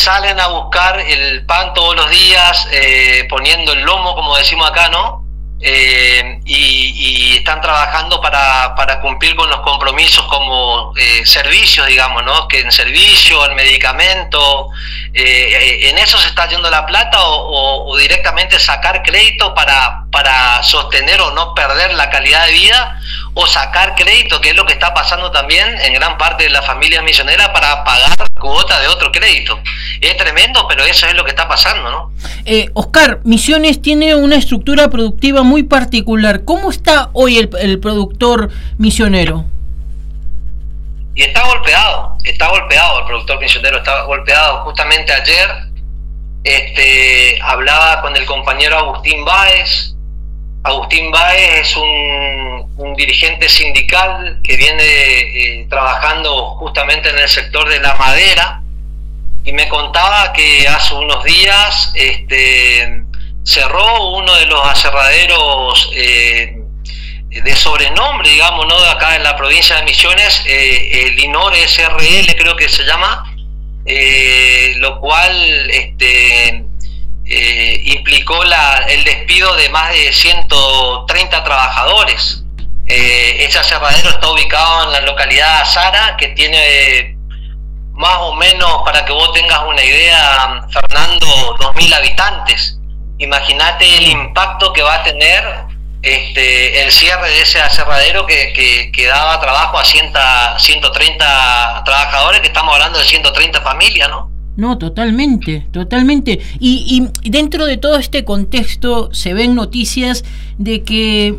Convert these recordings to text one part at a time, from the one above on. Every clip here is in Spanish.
salen a buscar el pan todos los días, poniendo el lomo, como decimos acá, ¿no? Y están trabajando para cumplir con los compromisos como servicios, digamos, ¿no? Que en servicio, el medicamento, ¿en eso se está yendo la plata o directamente sacar crédito para sostener o no perder la calidad de vida, o sacar crédito, que es lo que está pasando también en gran parte de las familias misioneras, para pagar cuota de otro crédito? Es tremendo, pero eso es lo que está pasando, ¿no? Oscar, Misiones tiene una estructura productiva muy particular. ¿Cómo está hoy el productor misionero? Y está golpeado el productor misionero, está golpeado. Justamente ayer hablaba con el compañero Agustín Báez. Agustín Báez es un dirigente sindical que viene trabajando justamente en el sector de la madera, y me contaba que hace unos días cerró uno de los aserraderos de sobrenombre, digamos, ¿no?, de acá en la provincia de Misiones, el INOR SRL creo que se llama, lo cual implicó el despido de más de 130 trabajadores. Ese aserradero está ubicado en la localidad de Azara, que tiene más o menos, para que vos tengas una idea, Fernando, 2.000 habitantes. Imagínate el impacto que va a tener el cierre de ese aserradero que daba trabajo a 130 trabajadores, que estamos hablando de 130 familias, ¿no? No, totalmente. Y dentro de todo este contexto se ven noticias de que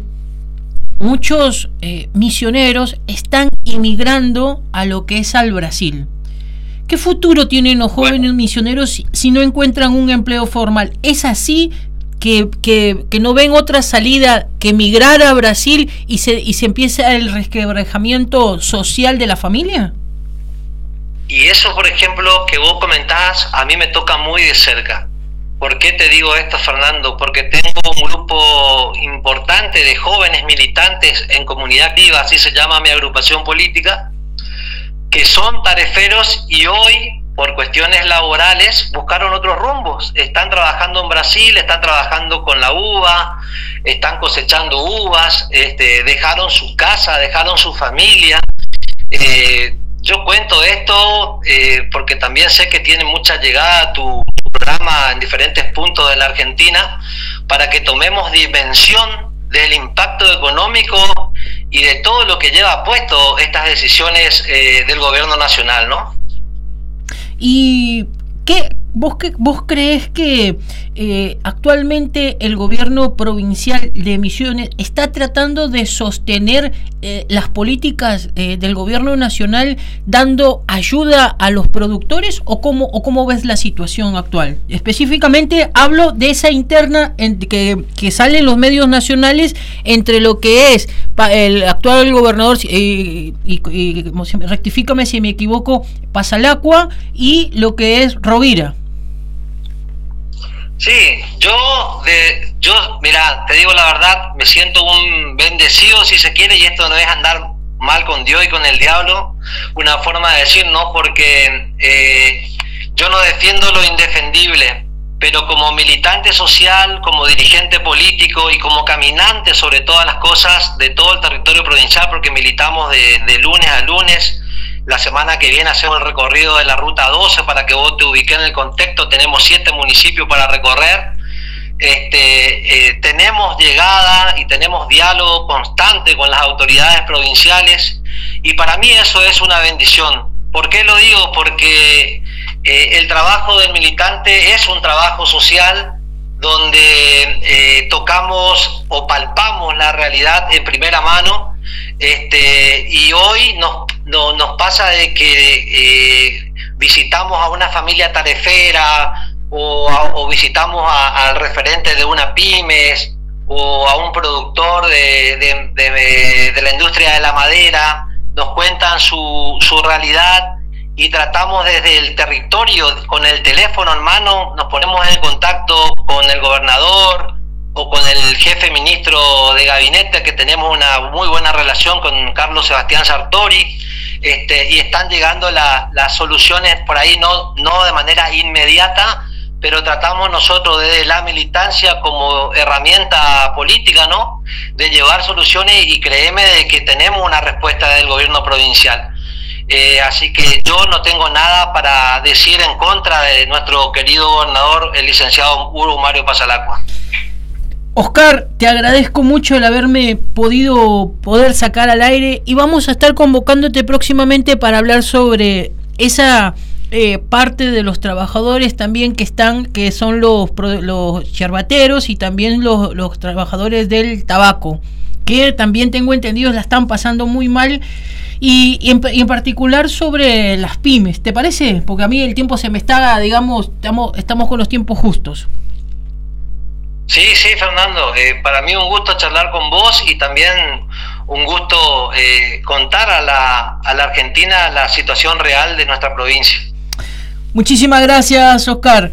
muchos misioneros están inmigrando a lo que es al Brasil. ¿Qué futuro tienen los jóvenes misioneros si no encuentran un empleo formal? ¿Es así que no ven otra salida que emigrar a Brasil y se empieza el resquebrajamiento social de la familia? Y eso, por ejemplo, que vos comentás, a mí me toca muy de cerca. ¿Por qué te digo esto, Fernando? Porque tengo un grupo importante de jóvenes militantes en Comunidad Activa, así se llama mi agrupación política, que son tareferos y hoy, por cuestiones laborales, buscaron otros rumbos. Están trabajando en Brasil, están trabajando con la uva, están cosechando uvas, dejaron su casa, dejaron su familia. Yo cuento esto porque también sé que tiene mucha llegada a tu programa en diferentes puntos de la Argentina, para que tomemos dimensión del impacto económico y de todo lo que lleva puesto estas decisiones del gobierno nacional, ¿no? ¿Y vos crees que actualmente el gobierno provincial de Misiones está tratando de sostener las políticas del gobierno nacional, dando ayuda a los productores, o cómo ves la situación actual? Específicamente hablo de esa interna que sale en los medios nacionales entre lo que es el actual gobernador, y rectifícame si me equivoco, Pasalacua, y lo que es Rovira. Sí, yo mira, te digo la verdad, me siento un bendecido, si se quiere, y esto no es andar mal con Dios y con el diablo, una forma de decir, ¿no? Porque yo no defiendo lo indefendible, pero como militante social, como dirigente político y como caminante sobre todas las cosas de todo el territorio provincial, porque militamos de lunes a lunes. La semana que viene hacemos el recorrido de la Ruta 12, para que vos te ubiques en el contexto. Tenemos 7 municipios para recorrer. Tenemos llegada y tenemos diálogo constante con las autoridades provinciales, y para mí eso es una bendición. ¿Por qué lo digo? Porque el trabajo del militante es un trabajo social donde tocamos o palpamos la realidad en primera mano, y hoy nos pasa de que visitamos a una familia tarefera, o visitamos al referente de una pymes, o a un productor de la industria de la madera. Nos cuentan su realidad, y tratamos desde el territorio, con el teléfono en mano, nos ponemos en contacto con el gobernador o con el jefe ministro de gabinete, que tenemos una muy buena relación con Carlos Sebastián Sartori. y están llegando las soluciones por ahí, no de manera inmediata, pero tratamos nosotros desde la militancia como herramienta política, ¿no?, de llevar soluciones, y créeme de que tenemos una respuesta del gobierno provincial. Así que yo no tengo nada para decir en contra de nuestro querido gobernador, el licenciado Hugo Mario Pasalacqua. Oscar, te agradezco mucho el haberme poder sacar al aire, y vamos a estar convocándote próximamente para hablar sobre esa parte de los trabajadores también que son los yerbateros, y también los trabajadores del tabaco, que también tengo entendido la están pasando muy mal, y en particular sobre las pymes. ¿Te parece? Porque a mí el tiempo se me está, digamos, estamos con los tiempos justos. Sí, Fernando, para mí un gusto charlar con vos, y también un gusto contar a la Argentina la situación real de nuestra provincia. Muchísimas gracias, Oscar.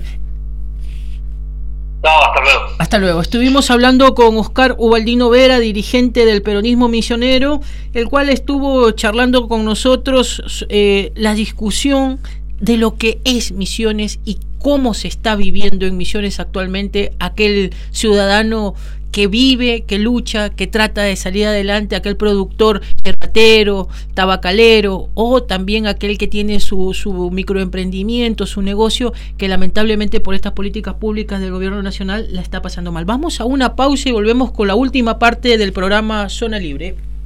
No, hasta luego. Hasta luego. Estuvimos hablando con Oscar Ubaldino Vera, dirigente del peronismo misionero, el cual estuvo charlando con nosotros la discusión de lo que es Misiones y cómo se está viviendo en Misiones actualmente aquel ciudadano que vive, que lucha, que trata de salir adelante, aquel productor yerbatero, tabacalero, o también aquel que tiene su microemprendimiento, su negocio, que lamentablemente por estas políticas públicas del gobierno nacional la está pasando mal. Vamos a una pausa y volvemos con la última parte del programa Zona Libre.